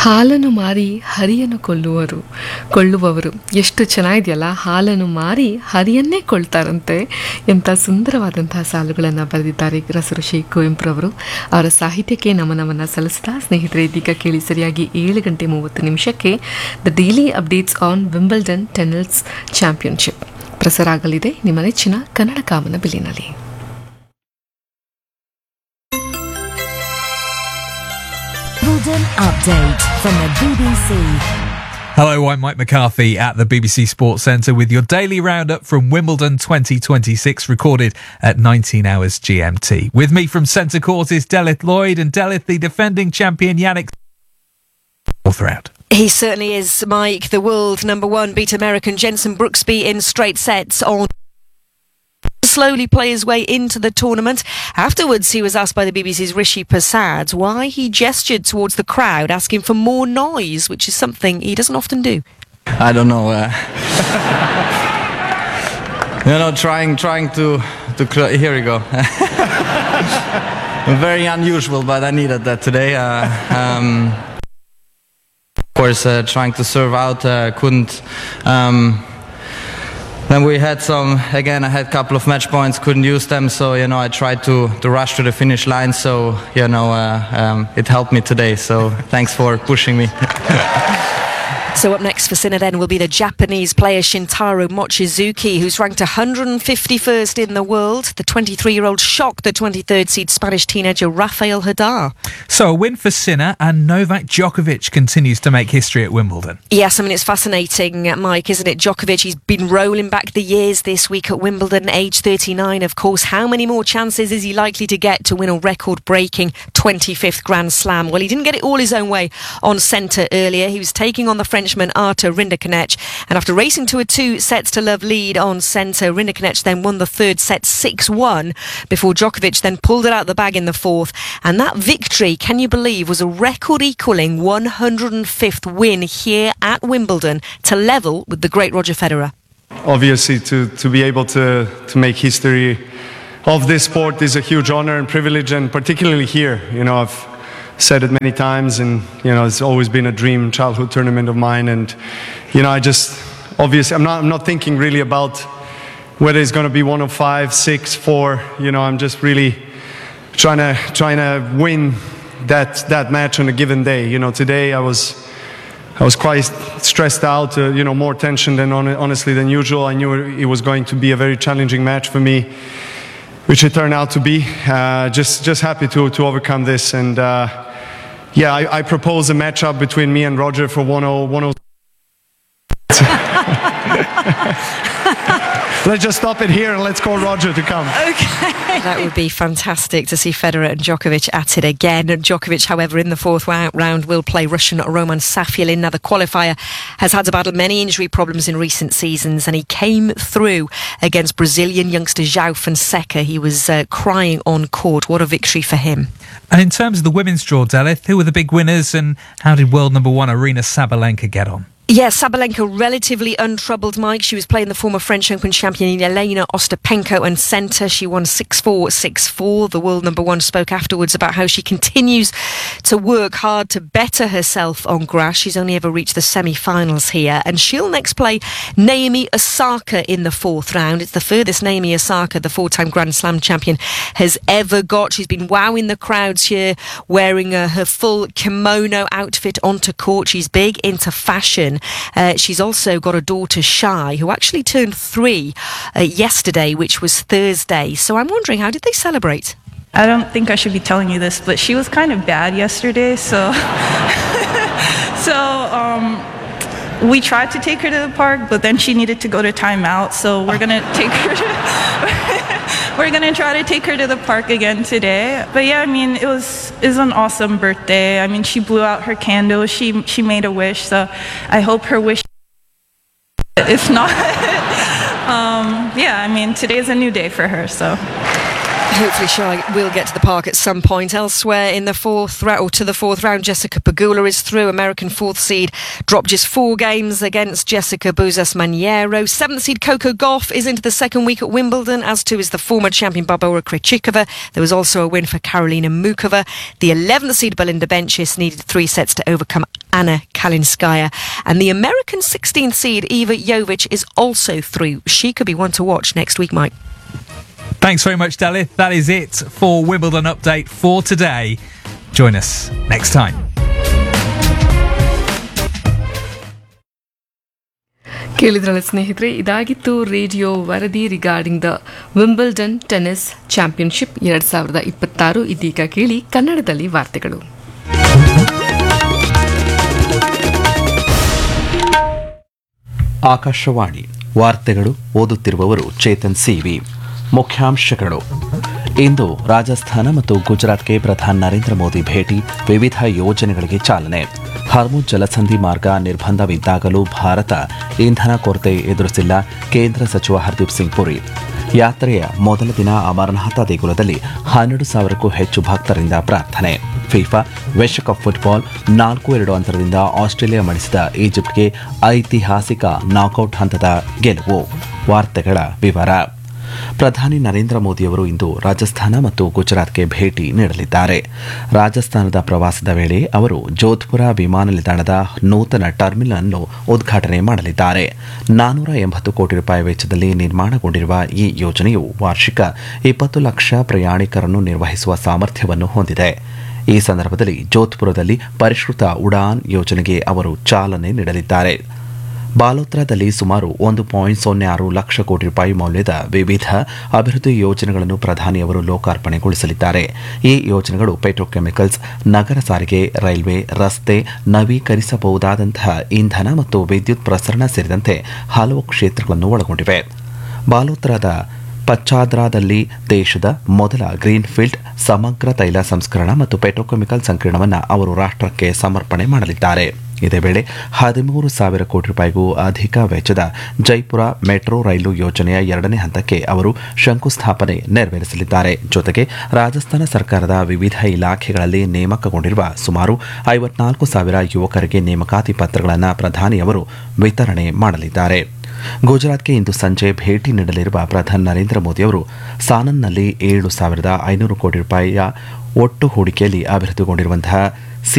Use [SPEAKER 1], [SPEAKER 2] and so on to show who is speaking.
[SPEAKER 1] ಹಾಲನ್ನು ಮಾರಿ ಹರಿಯನ್ನು ಕೊಳ್ಳುವವರು ಎಷ್ಟು ಚೆನ್ನಾಗಿದೆಯಲ್ಲ. ಹಾಲನ್ನು ಮಾರಿ ಹರಿಯನ್ನೇ ಕೊಳ್ತಾರಂತೆ. ಎಂಥ ಸುಂದರವಾದಂತಹ ಸಾಲುಗಳನ್ನು ಬರೆದಿದ್ದಾರೆ ರಸಋಷಿ ಕುವೆಂಪುರವರು. ಅವರ ಸಾಹಿತ್ಯಕ್ಕೆ ನಮನವನ್ನು ಸಲ್ಲಿಸಿದ ಸ್ನೇಹಿತರೆ, ಇದೀಗ ಕೇಳಿ ಸರಿಯಾಗಿ 7:30 the daily updates on Wimbledon tennis championship ಪ್ರಸಾರ ಆಗಲಿದೆ ನಿಮ್ಮ ನೆಚ್ಚಿನ ಕನ್ನಡ ಕಾಮನ ಬಿಲ್ಲಿನಲ್ಲಿ.
[SPEAKER 2] Wimbledon update from the BBC.
[SPEAKER 3] Hello, I'm Mike McCarthy at the BBC Sports Centre with your daily roundup from Wimbledon 2026, recorded at 19 hours GMT. With me from Centre Court is Delith Lloyd, and Delith, the defending champion Yannick, fourth round.
[SPEAKER 4] He certainly is, Mike. The world number one beat American Jenson Brooksby in straight sets on slowly play his way into the tournament. Afterwards, he was asked by the BBC's Rishi Prasad why he gestured towards the crowd, asking for more noise, which is something he doesn't often do.
[SPEAKER 5] I don't know. Trying to here we go. Very unusual, but I needed that today. Of course, trying to serve out, couldn't. Then we had I had a couple of match points, couldn't use them, so, I tried to rush to the finish line, so, it helped me today, so thanks for pushing me.
[SPEAKER 4] So up next for Sinner then will be the Japanese player Shintaro Mochizuki, who's ranked 151st in the world. The 23-year-old shocked the 23rd seed Spanish teenager Rafael Nadal.
[SPEAKER 3] So a win for Sinner, and Novak Djokovic continues to make history at Wimbledon.
[SPEAKER 4] Yes, I mean, it's fascinating, Mike, isn't it? Djokovic, he's been rolling back the years this week at Wimbledon, age 39, of course. How many more chances is he likely to get to win a record-breaking 25th Grand Slam? Well, he didn't get it all his own way on centre earlier. He was taking on the Frenchman Arthur Rinderknech, and after racing to a 2-sets-to-love lead on centre, Rinderknech then won the third set 6-1 before Djokovic then pulled it out the bag in the fourth. And that victory, can you believe, was a record-equalling 105th win here at Wimbledon to level with the great Roger Federer.
[SPEAKER 6] Obviously, to be able to make history of this sport is a huge honour and privilege, and particularly here. I've said it many times, and it's always been a dream childhood tournament of mine, and obviously I'm not thinking really about whether it's going to be 105, 6, 4. I'm just really trying to win that match on a given day. Today I was quite stressed out, more tension than honestly than usual. I knew it was going to be a very challenging match for me, which it turned out to be. Just happy to overcome this, and I propose a matchup between me and Roger for 1-0. Let's just stop it here and let's call Roger to come.
[SPEAKER 4] Okay. That would be fantastic to see Federer and Djokovic at it again. Djokovic, however, in the fourth round will play Russian Roman Safyulin. Now, the qualifier has had to battle many injury problems in recent seasons, and he came through against Brazilian youngster João Fonseca. He was crying on court. What a victory for him.
[SPEAKER 3] And in terms of the women's draw, Delith, who were the big winners, and how did world number one Aryna Sabalenka get on?
[SPEAKER 4] Yes, Sabalenka relatively untroubled, Mike. She was playing the former French Open champion Elena Ostapenko and centre. She won 6-4, 6-4. The world number one spoke afterwards about how she continues to work hard to better herself on grass. She's only ever reached the semi-finals here, and she'll next play Naomi Osaka in the fourth round. It's the furthest Naomi Osaka, the four-time Grand Slam champion, has ever got. She's been wowing the crowds here, wearing her full kimono outfit onto court. She's big into fashion. She's also got a daughter, Shai, who actually turned 3 yesterday, which was Thursday. So I'm wondering, how did they celebrate?
[SPEAKER 7] I don't think I should be telling you this, but she was kind of bad yesterday, so we tried to take her to the park, but then she needed to go to timeout, so we're going to take her we're going to try to take her to the park again today. But yeah, I mean, it was an awesome birthday. I mean, she blew out her candle, she made a wish, so I hope her wish, if not, I mean, today's a new day for her, so.
[SPEAKER 4] Hopefully Charlotte will get to the park at some point. Elsewhere in the fourth round, Jessica Pegula is through. American fourth seed dropped just 4 games against Jessica Buzas Maniero. 7th seed Coco Gauff is into the second week at Wimbledon, as too is the former champion Barbora Krejcikova. There was also a win for Karolina Mukova. The 11th seed Belinda Bencic needed 3 sets to overcome Anna Kalinskaya. And the American 16th seed Iva Jovic is also through. She could be one to watch next week, Mike.
[SPEAKER 3] Thanks very much, Delith. That is it for Wimbledon Update for today. Join us next time.
[SPEAKER 1] ಕೇಳಿದ್ರಲ್ಲ ಸ್ನೇಹಿತರೆ, ಇದಾಗಿತ್ತು radio ವರದಿ regarding the Wimbledon tennis championship 2026. ಇದೀಗ ಕೇಳಿ ಕನ್ನಡದಲ್ಲಿ ವಾರ್ತೆಗಳು.
[SPEAKER 8] ಆಕಾಶವಾಣಿ ವಾರ್ತೆಗಳು, ಓದುತ್ತಿರುವವರು ಚೇತನ್ ಸಿವಿ. ಮುಖ್ಯಾಂಶಗಳು: ಇಂದು ರಾಜಸ್ಥಾನ ಮತ್ತು ಗುಜರಾತ್ಗೆ ಪ್ರಧಾನಿ ನರೇಂದ್ರ ಮೋದಿ ಭೇಟಿ, ವಿವಿಧ ಯೋಜನೆಗಳಿಗೆ ಚಾಲನೆ. ಹರ್ಮುಜ್ ಜಲಸಂಧಿ ಮಾರ್ಗ ನಿರ್ಬಂಧವಿದ್ದಾಗಲೂ ಭಾರತ ಇಂಧನ ಕೊರತೆ ಎದುರಿಸಿಲ್ಲ, ಕೇಂದ್ರ ಸಚಿವ ಹರ್ದೀಪ್ ಸಿಂಗ್ ಪುರಿ. ಯಾತ್ರೆಯ ಮೊದಲ ದಿನ ಅಮರನಾಥ ದೇಗುಲದಲ್ಲಿ 12,000ಕ್ಕೂ ಹೆಚ್ಚು ಭಕ್ತರಿಂದ ಪ್ರಾರ್ಥನೆ. ಫಿಫಾ ವಿಶ್ವಕಪ್ ಫುಟ್ಬಾಲ್ 4-2 ಅಂತರದಿಂದ ಆಸ್ಟ್ರೇಲಿಯಾ ಮಣಿಸಿದ ಈಜಿಪ್ಟ್ಗೆ ಐತಿಹಾಸಿಕ ನಾಕೌಟ್ ಹಂತದ ಗೆಲುವು. ವಾರ್ತೆಗಳ ವಿವರ. ಪ್ರಧಾನಿ ನರೇಂದ್ರ ಮೋದಿಯವರು ಇಂದು ರಾಜಸ್ಥಾನ ಮತ್ತು ಗುಜರಾತ್ಗೆ ಭೇಟಿ ನೀಡಲಿದ್ದಾರೆ. ರಾಜಸ್ಥಾನದ ಪ್ರವಾಸದ ವೇಳೆ ಅವರು ಜೋಧ್ಪುರ ವಿಮಾನ ನಿಲ್ದಾಣದ ನೂತನ ಟರ್ಮಿನಲ್ ಅನ್ನು ಉದ್ಘಾಟನೆ ಮಾಡಲಿದ್ದಾರೆ. 480 ಕೋಟಿ ರೂಪಾಯಿ ವೆಚ್ಚದಲ್ಲಿ ನಿರ್ಮಾಣಗೊಂಡಿರುವ ಈ ಯೋಜನೆಯು ವಾರ್ಷಿಕ 20 ಲಕ್ಷ ಪ್ರಯಾಣಿಕರನ್ನು ನಿರ್ವಹಿಸುವ ಸಾಮರ್ಥ್ಯವನ್ನು ಹೊಂದಿದೆ. ಈ ಸಂದರ್ಭದಲ್ಲಿ ಜೋಧ್ಪುರದಲ್ಲಿ ಪರಿಷ್ಕೃತ ಉಡಾನ್ ಯೋಜನೆಗೆ ಅವರು ಚಾಲನೆ ನೀಡಲಿದ್ದಾರೆ. ಬಾಲೋತ್ರಾದಲ್ಲಿ ಸುಮಾರು 1.06 ಲಕ್ಷ ಕೋಟಿ ರೂಪಾಯಿ ಮೌಲ್ಯದ ವಿವಿಧ ಅಭಿವೃದ್ಧಿ ಯೋಜನೆಗಳನ್ನು ಪ್ರಧಾನಿಯವರು ಲೋಕಾರ್ಪಣೆಗೊಳಿಸಲಿದ್ದಾರೆ. ಈ ಯೋಜನೆಗಳು ಪೆಟ್ರೋಕೆಮಿಕಲ್ಸ್, ನಗರ ಸಾರಿಗೆ, ರೈಲ್ವೆ, ರಸ್ತೆ, ನವೀಕರಿಸಬಹುದಾದಂತಹ ಇಂಧನ ಮತ್ತು ವಿದ್ಯುತ್ ಪ್ರಸರಣ ಸೇರಿದಂತೆ ಹಲವು ಕ್ಷೇತ್ರಗಳನ್ನು ಒಳಗೊಂಡಿವೆ. ಬಾಲೋತ್ರಾದ ಪಚ್ಚಾದ್ರಾದಲ್ಲಿ ದೇಶದ ಮೊದಲ ಗ್ರೀನ್ಫೀಲ್ಡ್ ಸಮಗ್ರ ತೈಲ ಸಂಸ್ಕರಣ ಮತ್ತು ಪೆಟ್ರೋಕೆಮಿಕಲ್ ಸಂಕೀರ್ಣವನ್ನು ಅವರು ರಾಷ್ಟ್ರಕ್ಕೆ ಸಮರ್ಪಣೆ ಮಾಡಲಿದ್ದಾರೆ. ಇದೇ ವೇಳೆ 13,000 ಕೋಟಿ ರೂಪಾಯಿಗೂ ಅಧಿಕ ವೆಚ್ಚದ ಜೈಪುರ ಮೆಟ್ರೋ ರೈಲು ಯೋಜನೆಯ 2ನೇ ಹಂತಕ್ಕೆ ಅವರು ಶಂಕುಸ್ಥಾಪನೆ ನೆರವೇರಿಸಲಿದ್ದಾರೆ. ಜೊತೆಗೆ ರಾಜಸ್ಥಾನ ಸರ್ಕಾರದ ವಿವಿಧ ಇಲಾಖೆಗಳಲ್ಲಿ ನೇಮಕಗೊಂಡಿರುವ ಸುಮಾರು 54,000 ಯುವಕರಿಗೆ ನೇಮಕಾತಿ ಪತ್ರಗಳನ್ನು ಪ್ರಧಾನಿಯವರು ವಿತರಣೆ ಮಾಡಲಿದ್ದಾರೆ. ಗುಜರಾತ್ಗೆ ಇಂದು ಸಂಜೆ ಭೇಟಿ ನೀಡಲಿರುವ ಪ್ರಧಾನಿ ನರೇಂದ್ರ ಮೋದಿಯವರು ಸಾನನ್ನಲ್ಲಿ 7,500 ಕೋಟಿ ರೂಪಾಯಿಯ ಒಟ್ಟು ಹೂಡಿಕೆಯಲ್ಲಿ ಅಭಿವೃದ್ಧಿಗೊಂಡಿರುವಂತಹ